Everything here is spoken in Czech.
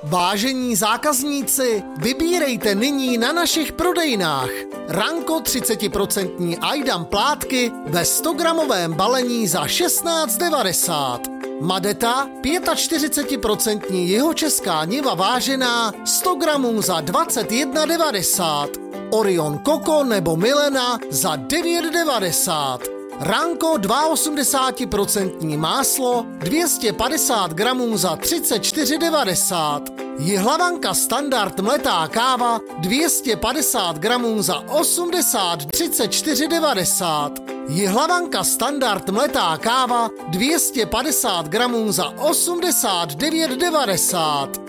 Vážení zákazníci, vybírejte nyní na našich prodejnách Ranko 30% Aidam plátky ve 100-gramovém balení za 16,90. Madeta 45% jihočeská niva vážená 100 gramů za 21,90. Orion Coco nebo Milena za 9,90. Ranko 82% máslo 250 gramů za 34,90. Jihlavanka standard mletá káva 250 gramů za 34,90. Jihlavanka standard mletá káva 250 gramů za 89,90.